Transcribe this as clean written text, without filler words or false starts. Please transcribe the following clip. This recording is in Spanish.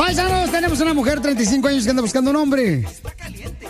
Paisanos, tenemos una mujer de 35 años que anda buscando un hombre.